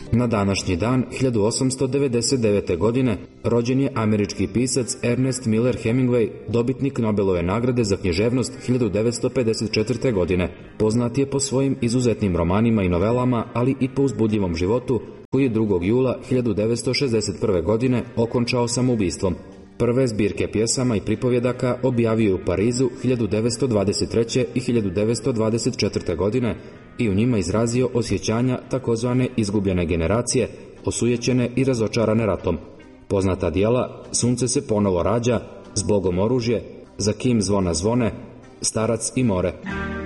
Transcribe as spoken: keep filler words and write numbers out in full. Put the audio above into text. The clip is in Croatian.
Na današnji dan, hiljadu osamsto devedeset devete. godine, rođen je američki pisac Ernest Miller Hemingway, dobitnik Nobelove nagrade za književnost hiljadu devetsto pedeset četvrte. godine. Poznat je po svojim izuzetnim romanima i novelama, ali i po uzbudljivom životu, koji je drugog jula hiljadu devetsto šezdeset prve. godine okončao samoubistvom. Prve zbirke pjesama i pripovjedaka objavio je u Parizu hiljadu devetsto dvadeset treće. i hiljadu devetsto dvadeset četvrte. godine i u njima izrazio osjećanja takozvane izgubljene generacije, osujećene i razočarane ratom. Poznata djela Sunce se ponovo rađa, Zbogom oružje, Za kim zvona zvone, Starac i more.